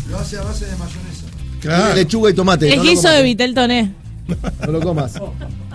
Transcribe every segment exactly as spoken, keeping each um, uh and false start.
Lo hace a base de mayonesa. Claro. Tiene lechuga y tomate. Es no guiso de Vitel Toné. No lo comas. A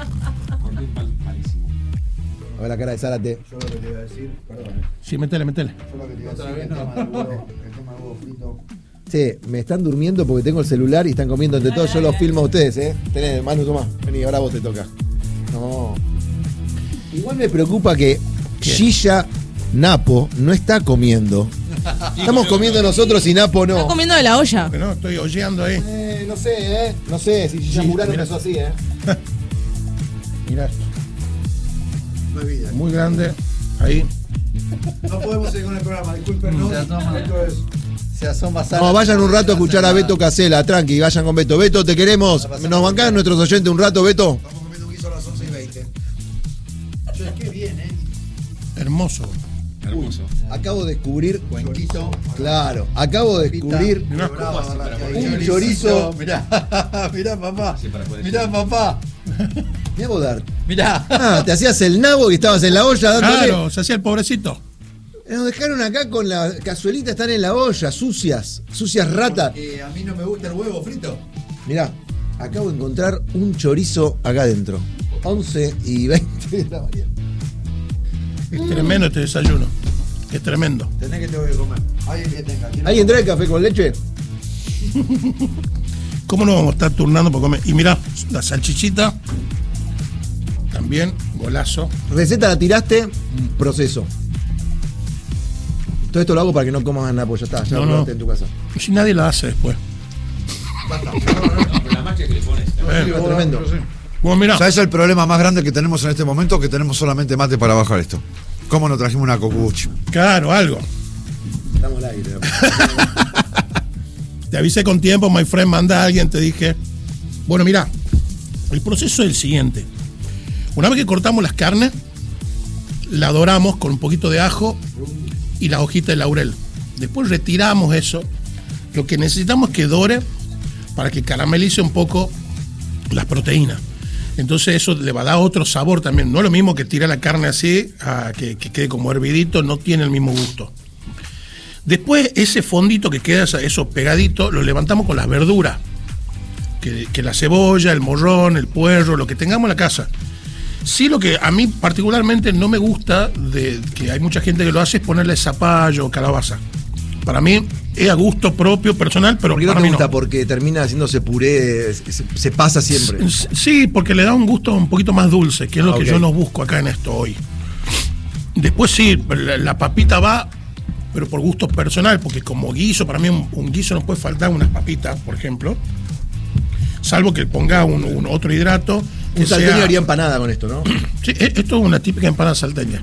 ver la cara de Zárate. Yo lo que te iba a decir, perdón. Sí, metele, metele. Yo lo que te iba a decir, el tema del huevo, el tema del huevo frito. Sí, me están durmiendo porque tengo el celular y están comiendo entre todos. Yo los filmo a ustedes, ¿eh? Tenés, Manu, tomá. Vení, ahora vos te toca. No. Igual me preocupa que Gilla Napo no está comiendo. Estamos comiendo nosotros y Napo no. Está comiendo de la olla. Que no, estoy holleando ahí. Eh, no sé, ¿eh? No sé si Gilla Sí, Murano mira. empezó así, ¿eh? Mirá esto. No hay vida. Muy grande. Ahí. No podemos seguir con el programa, discúlpenos. Se asoma. Esto es. Se asoma Sara. No, vayan un rato a escuchar a Beto Casella, tranqui, vayan con Beto. Beto, te queremos. ¿Nos bancán nuestros oyentes un rato, Beto? Estamos comiendo un guiso a las once y veinte. Che, qué bien, ¿eh? Hermoso. Hermoso. Acabo de descubrir. Cuenquito. Claro, acabo de descubrir Mirá. Brava, barra, que un hay. chorizo. Mirá, mirá papá. Sí, para poder Mirá decir. papá. Mirá vos, Dart. Mirá. Ah, te hacías el nabo y estabas en la olla dándole. Claro, se hacía el pobrecito. Nos dejaron acá con la cazuelita, están en la olla, sucias, sucias ratas. Que a mí no me gusta el huevo frito. Mirá, acabo de encontrar un chorizo acá adentro. once y veinte de la mañana. Es tremendo este desayuno. Es tremendo. Tenés que tengo que comer. Alguien que tenga. ¿Quién ¿Alguien trae café con leche? ¿Cómo no vamos a estar turnando por comer? Y mirá, la salchichita. También, golazo. Receta la tiraste, proceso. Todo esto lo hago para que no comas napo, ya está, ya No, lo no. probaste en tu casa. Y si nadie la hace después. Con la mancha que le pones. Bueno, tremendo. bueno, mirá. ¿Sabes el problema más grande que tenemos en este momento? Que tenemos solamente mate para bajar esto. ¿Cómo no trajimos una cocuchi? Claro, algo. Estamos al aire. Te avisé con tiempo, my friend, manda a alguien, te dije. Bueno, mirá, el proceso es el siguiente. Una vez que cortamos las carnes, la doramos con un poquito de ajo y la hojita de laurel. Después retiramos eso. Lo que necesitamos es que dore para que caramelice un poco las proteínas. Entonces eso le va a dar otro sabor también. No es lo mismo que tirar la carne así, a que, que quede como hervidito, no tiene el mismo gusto. Después ese fondito que queda, eso pegadito, lo levantamos con las verduras. Que, que la cebolla, el morrón, el puerro, lo que tengamos en la casa. Sí, lo que a mí particularmente no me gusta, de que hay mucha gente que lo hace, es ponerle zapallo o calabaza. Para mí es a gusto propio, personal, pero ¿Por qué no para te mí gusta? no. Porque termina haciéndose puré, se, se pasa siempre. Sí, porque le da un gusto un poquito más dulce, que es lo Ah, que ok. yo no busco acá en esto hoy. Después sí, la, la papita va, pero por gusto personal, porque como guiso, para mí un, un guiso no puede faltar unas papitas, por ejemplo. Salvo que ponga un, un otro hidrato. que Un salteño sea- haría empanada con esto, ¿no? Sí, e- esto es una típica empanada salteña.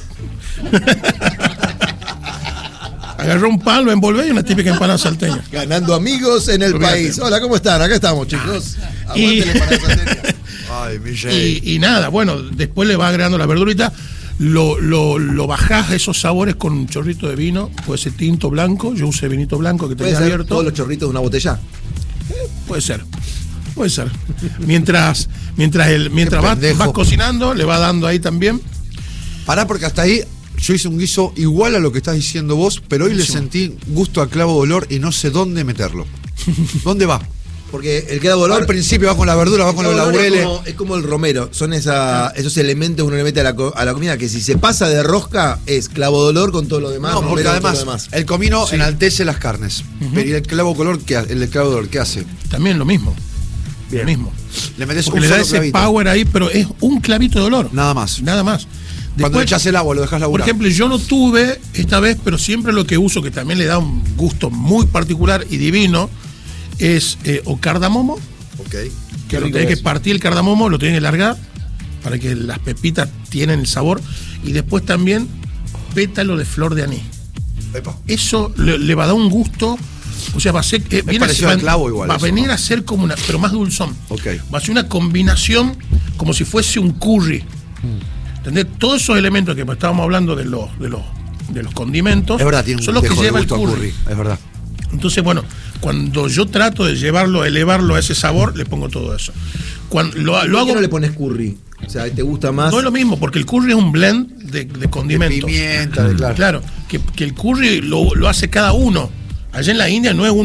Agarró un pan, lo envolvé y una típica empanada salteña. Ganando amigos en el Olvídate. país. Hola, ¿cómo están? Acá estamos, chicos. Y- Aguante la empanada salteña. Ay, Michelle. Y, y nada, bueno, después le va agregando la verdurita, lo, lo, lo bajás esos sabores con un chorrito de vino, puede ser tinto blanco, yo usé vinito blanco que ¿Puede tenía ser abierto. todos los chorritos de una botella? Puede ser, puede ser. Mientras, mientras, el, mientras vas, pendejo. vas cocinando, le va dando ahí también. Pará, porque hasta ahí yo hice un guiso igual a lo que estás diciendo vos, pero hoy le Buenísimo. sentí gusto a clavo de olor y no sé dónde meterlo. ¿Dónde va? Porque el clavo de Al olor. principio va con la verdura, va con los el clavo de olor laureles. Es como, es como el romero. Son esa, esos elementos que uno le mete a la, co- a la comida que si se pasa de rosca es clavo de olor con todo lo demás. No, porque romero con todo además lo demás. el comino Sí. enaltece las carnes. Pero ¿y el clavo color qué hace? El clavo de olor, ¿qué hace? También lo mismo. Lo mismo. Le metes Porque un le da solo ese clavito. power ahí, pero es un clavito de olor. Nada más. Nada más. Cuando Después- le echas el agua, lo dejas Por laburar. ejemplo, yo no tuve esta vez, pero siempre lo que uso, que también le da un gusto muy particular y divino, es eh, o cardamomo, Ok. que lo rico tenés es. que partir el cardamomo, lo tenés que largar para que las pepitas tienen el sabor, y después también pétalo de flor de anís. Epa. Eso le, le va a dar un gusto, o sea, va a ser eh, viene a parecido ser- al clavo igual va a eso, venir ¿no? a ser como una, pero más dulzón. Ok. Va a ser una combinación como si fuese un curry. ¿Entendés? Todos esos elementos que estábamos hablando de los, de los, de los condimentos Es verdad, tiene son un los que dejo de lleva el gusto a curry. curry. Es verdad. Entonces, bueno, cuando yo trato de llevarlo, elevarlo a ese sabor, le pongo todo eso. Cuando lo, ¿Por lo qué hago, no le pones curry? O sea, ¿te gusta más? no es lo mismo, porque el curry es un blend de, de condimentos. Pimienta, de claro. Claro, que, que el curry lo, lo hace cada uno. Allá en la India no es un